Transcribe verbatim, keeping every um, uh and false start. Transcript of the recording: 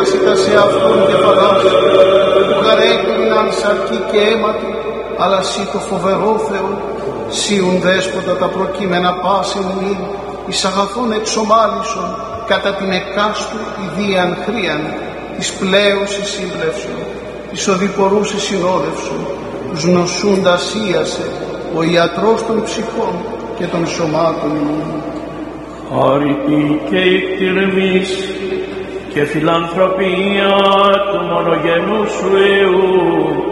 τα σε αυτόν και φαγάς, που χαρέκλειναν σαρκή και αίμα του, αλλά σύ το φοβερό Θεό, σίουν δέσποτα τα προκείμενα πάση μνήν, εις αγαθών εξομάλισον, κατά την εκάστου ιδίαν χρίαν, της πλέωσης σύμπλευσον, της οδηπορούσης συνόδευσον, τους νοσούντας ίασε, ο ιατρός των ψυχών και των σωμάτων ημών. Χάρητη και εκτιρμής και φιλανθρωπία του μονογενού σου Υιού,